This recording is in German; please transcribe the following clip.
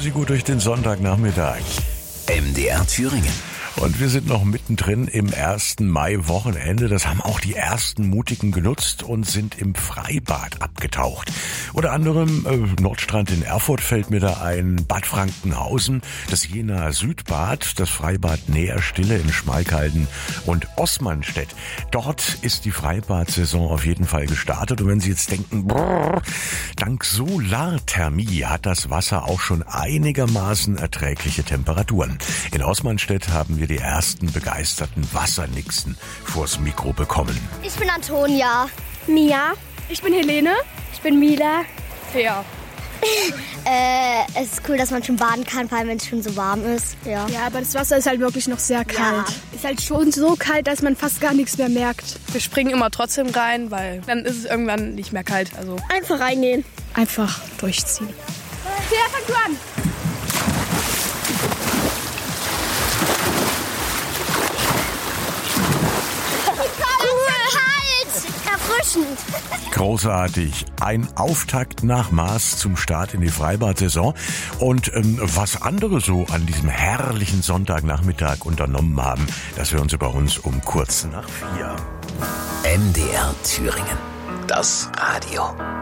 Kommen Sie gut durch den Sonntagnachmittag. MDR Thüringen. Und wir sind noch mittendrin im 1. Mai-Wochenende. Das haben auch die ersten Mutigen genutzt und sind im Freibad abgetaucht. Unter anderem Nordstrand in Erfurt fällt mir da ein, Bad Frankenhausen, das Jenaer Südbad, das Freibad Näherstille in Schmalkalden und Osmanstedt. Dort ist die Freibad-Saison auf jeden Fall gestartet. Und wenn Sie jetzt denken, dank Solarthermie hat das Wasser auch schon einigermaßen erträgliche Temperaturen. In Osmanstedt haben wir die ersten begeisterten Wassernixen vors Mikro bekommen. Ich bin Antonia. Mia. Ich bin Helene. Ich bin Mila. Ja. Es ist cool, dass man schon baden kann, vor allem wenn es schon so warm ist. Ja, aber das Wasser ist halt wirklich noch sehr kalt. Ja. Ist halt schon so kalt, dass man fast gar nichts mehr merkt. Wir springen immer trotzdem rein, weil dann ist es irgendwann nicht mehr kalt. Also Einfach reingehen. Einfach durchziehen. Ja, fang du an. Erfrischend. Großartig. Ein Auftakt nach Maß zum Start in die Freibad-Saison. Und was andere so an diesem herrlichen Sonntagnachmittag unternommen haben, das hören Sie bei uns um kurz nach 4. MDR Thüringen. Das Radio.